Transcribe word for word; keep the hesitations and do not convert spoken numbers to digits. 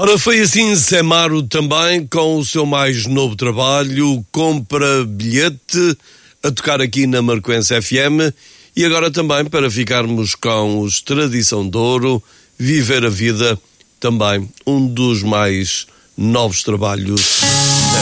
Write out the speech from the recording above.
Ora, foi assim Semaro também com o seu mais novo trabalho, Compra Bilhete, a tocar aqui na Marcoense F M, e agora também para ficarmos com os Tradição de Ouro, Viver a Vida, também um dos mais novos trabalhos.